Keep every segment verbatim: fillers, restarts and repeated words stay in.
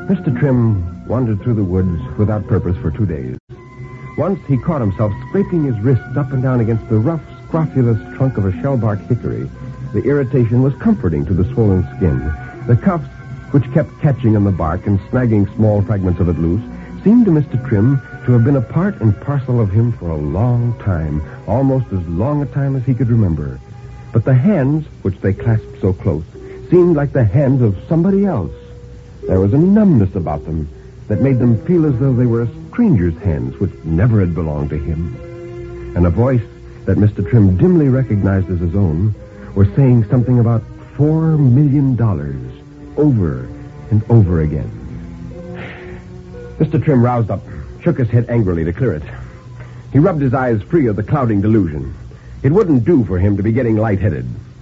Mister Trim wandered through the woods without purpose for two days. Once he caught himself scraping his wrists up and down against the rough, scrofulous trunk of a shellbark hickory. The irritation was comforting to the swollen skin. The cuffs, which kept catching on the bark and snagging small fragments of it loose, seemed to Mister Trim to have been a part and parcel of him for a long time, almost as long a time as he could remember. But the hands, which they clasped so close, seemed like the hands of somebody else. There was a numbness about them that made them feel as though they were a stranger's hands, which never had belonged to him. And a voice that Mister Trim dimly recognized as his own was saying something about four million dollars over and over again. Mister Trim roused up, shook his head angrily to clear it. He rubbed his eyes free of the clouding delusion. It wouldn't do for him to be getting lightheaded.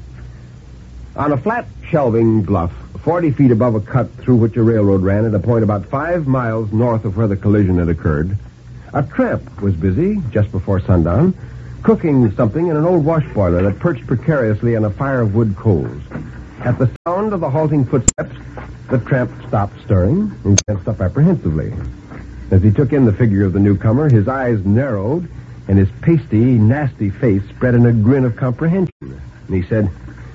On a flat, shelving bluff, forty feet above a cut through which a railroad ran at a point about five miles north of where the collision had occurred, a tramp was busy, just before sundown, cooking something in an old wash boiler that perched precariously on a fire of wood coals. At the sound of the halting footsteps, the tramp stopped stirring and glanced up apprehensively. As he took in the figure of the newcomer, his eyes narrowed and his pasty, nasty face spread in a grin of comprehension. And he said,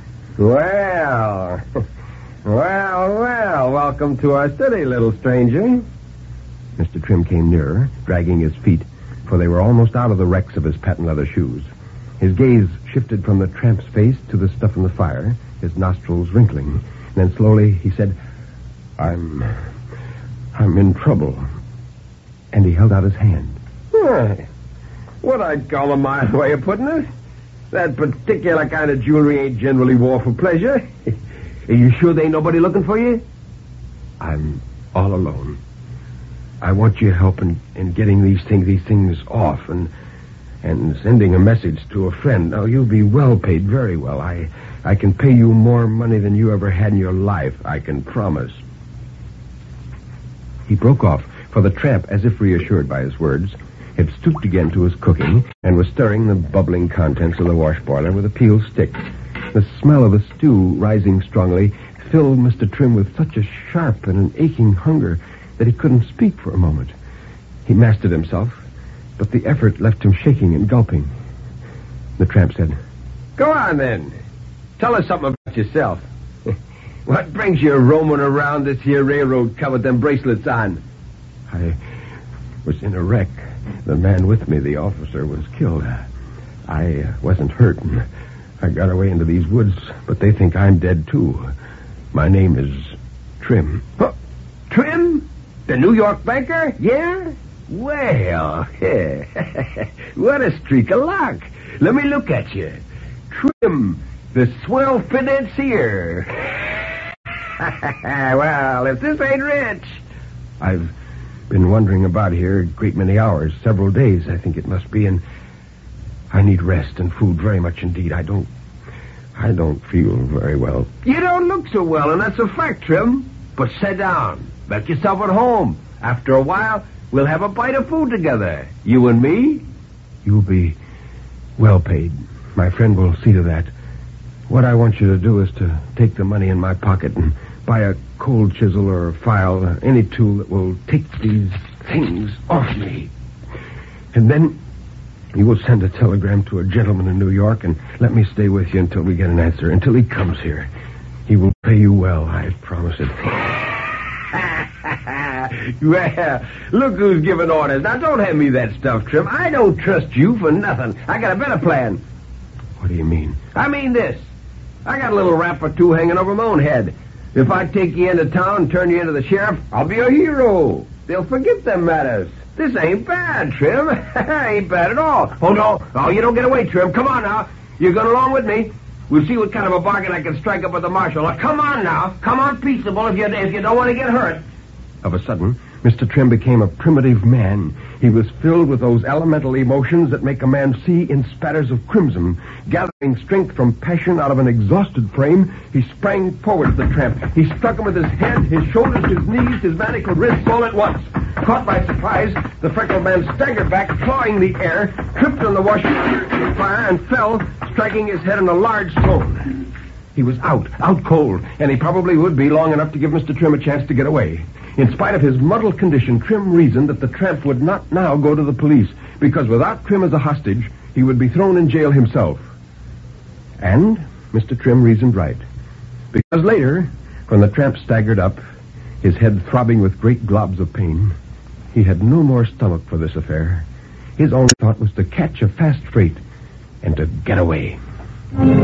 "Well, well, well, welcome to our city, little stranger." Mister Trim came nearer, dragging his feet, for they were almost out of the wrecks of his patent leather shoes. His gaze shifted from the tramp's face to the stuff in the fire, his nostrils wrinkling. And then slowly he said, I'm... I'm in trouble. And he held out his hand. Why, what I'd call a mild way of putting it. That particular kind of jewelry ain't generally wore for pleasure. Are you sure there ain't nobody looking for you? I'm all alone. I want your help in, in getting these things these things off and and sending a message to a friend. Now, you'll be well paid, very well. I I can pay you more money than you ever had in your life, I can promise. He broke off, for the tramp, as if reassured by his words, had stooped again to his cooking and was stirring the bubbling contents of the wash boiler with a peeled stick. The smell of the stew, rising strongly, filled Mister Trim with such a sharp and an aching hunger that he couldn't speak for a moment. He mastered himself, but the effort left him shaking and gulping. The tramp said, "Go on, then. Tell us something about yourself. What brings you roaming around this here railroad cut with them bracelets on?" "I was in a wreck. The man with me, the officer, was killed. I uh, wasn't hurt, and I got away into these woods, but they think I'm dead, too. My name is Trim." Huh? Trim? The New York banker? Yeah? Well, what a streak of luck. Let me look at you. Trim, the swell financier. Well, if this ain't rich. I've been wandering about here a great many hours, several days, I think it must be, and I need rest and food very much indeed. I don't, I don't feel very well. You don't look so well, and that's a fact, Trim. But sit down. Make yourself at home. After a while, we'll have a bite of food together. You and me. You'll be well paid. My friend will see to that. What I want you to do is to take the money in my pocket and buy a cold chisel or a file, or any tool that will take these things off me. And then you will send a telegram to a gentleman in New York and let me stay with you until we get an answer, until he comes here. He will pay you well, I promise it. Well, look who's giving orders. Now, don't hand me that stuff, Trim. I don't trust you for nothing. I got a better plan. What do you mean? I mean this. I got a little rap or two hanging over my own head. If I take you into town and turn you into the sheriff, I'll be a hero. They'll forget them matters. This ain't bad, Trim. Ain't bad at all. Oh, no. Oh, you don't get away, Trim. Come on now. You're going along with me. We'll see what kind of a bargain I can strike up with the marshal. Now, come on now. Come on peaceable if you, if you don't want to get hurt. Of a sudden, Mister Trim became a primitive man. He was filled with those elemental emotions that make a man see in spatters of crimson. Gathering strength from passion out of an exhausted frame, he sprang forward to the tramp. He struck him with his head, his shoulders, his knees, his manacled wrists all at once. Caught by surprise, the freckled man staggered back, clawing the air, tripped on the wash fire, and fell, striking his head on a large stone. He was out, out cold, and he probably would be long enough to give Mister Trim a chance to get away. In spite of his muddled condition, Trim reasoned that the tramp would not now go to the police, because without Trim as a hostage, he would be thrown in jail himself. And Mister Trim reasoned right. Because later, when the tramp staggered up, his head throbbing with great globs of pain, he had no more stomach for this affair. His only thought was to catch a fast freight and to get away.